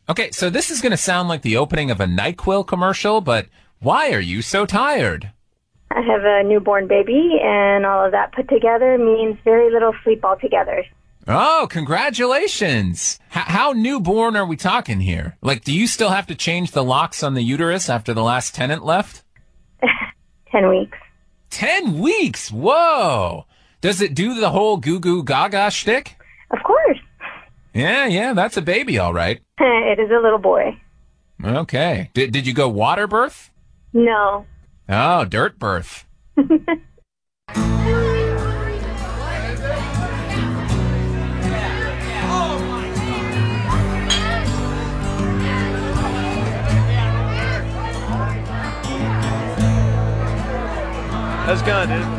Okay, so this is going to sound like the opening of a NyQuil commercial, but why are you so tired? I have a newborn baby, and all of that put together means very little sleep altogether. Oh, congratulations. How newborn are we talking here? Like, do you still have to change the locks on the uterus after the last tenant left? 10 weeks. 10 weeks? Whoa. Does it do the whole goo goo gaga shtick? Of course. Yeah, that's a baby, all right. It is a little boy. Okay. Did you go water birth? No. Oh, dirt birth. That's good, dude.